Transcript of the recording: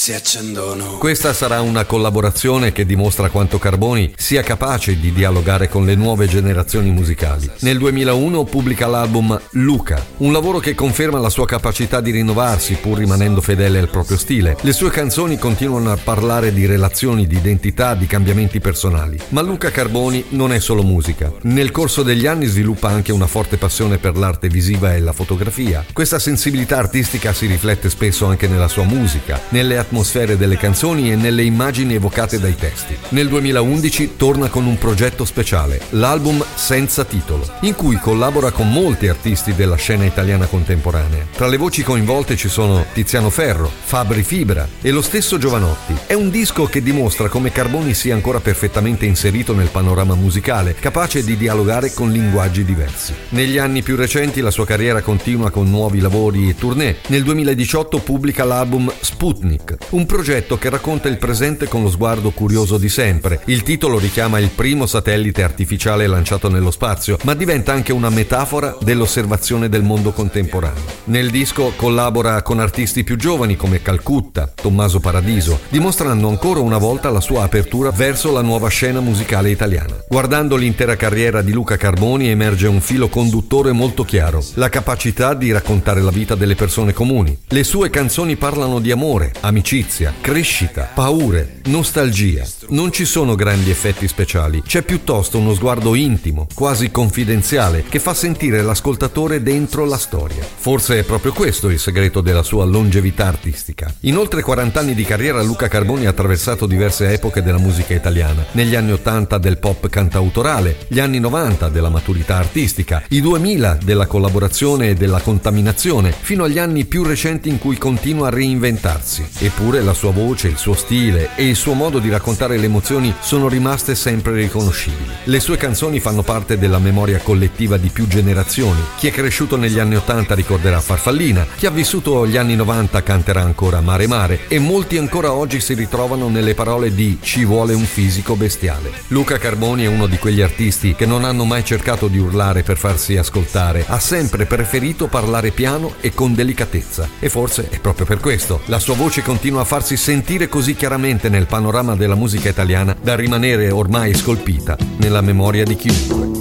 si accendono. Questa sarà una collaborazione che dimostra quanto Carboni sia capace di dialogare con le nuove generazioni musicali. Nel 2001 pubblica l'album Luca, un lavoro che conferma la sua capacità di rinnovarsi pur rimanendo fedele al proprio stile. Le sue canzoni continuano a parlare di relazioni, di identità, di cambiamenti personali. Ma Luca Carboni non è solo musica. Nel corso degli anni sviluppa anche una forte passione per l'arte visiva e la fotografia. Questa sensibilità artistica si riflette spesso anche nella sua musica, nelle atmosfere delle canzoni e nelle immagini evocate dai testi. Nel 2011 torna con un progetto speciale, l'album Senza Titolo, in cui collabora con molti artisti della scena italiana contemporanea. Tra le voci coinvolte ci sono Tiziano Ferro, Fabri Fibra e lo stesso Jovanotti. È un disco che dimostra come Carboni sia ancora perfettamente inserito nel panorama musicale, capace di dialogare con linguaggi diversi. Negli anni più recenti la sua carriera continua con nuovi lavori e tournée. Nel 2018 pubblica l'album Sputnik, un progetto che racconta il presente con lo sguardo curioso di sempre. Il titolo richiama il primo satellite artificiale lanciato nello spazio, ma diventa anche una metafora dell'osservazione del mondo contemporaneo. Nel disco collabora con artisti più giovani come Calcutta, Tommaso Paradiso, dimostrando ancora una volta la sua apertura verso la nuova scena musicale italiana. Guardando l'intera carriera di Luca Carboni emerge un filo conduttore molto chiaro: la capacità di raccontare la vita delle persone comuni. Le sue canzoni parlano di amore, amicizia, crescita, paure, nostalgia. Non ci sono grandi effetti speciali, c'è piuttosto uno sguardo intimo, quasi confidenziale, che fa sentire l'ascoltatore dentro la storia. Forse è proprio questo il segreto della sua longevità artistica. In oltre 40 anni di carriera Luca Carboni ha attraversato diverse epoche della musica italiana. Negli anni 80 del pop cantautorale, gli anni 90 della maturità artistica, i 2000 della collaborazione e della contaminazione, fino agli anni più recenti in cui continua a reinventarsi. Eppure la sua voce, il suo stile e il suo modo di raccontare le emozioni sono rimaste sempre riconoscibili. Le sue canzoni fanno parte della memoria collettiva di più generazioni. Chi è cresciuto negli anni 80 ricorderà Farfallina, chi ha vissuto gli anni 90 canterà ancora Mare Mare e molti ancora oggi si ritrovano nelle parole di Ci vuole un fisico bestiale. Luca Carboni è uno di quegli artisti che non hanno mai cercato di urlare per farsi ascoltare, ha sempre preferito parlare piano e con delicatezza, e forse è proprio per questo la sua voce continua a farsi sentire così chiaramente nel panorama della musica italiana da rimanere ormai scolpita nella memoria di chiunque.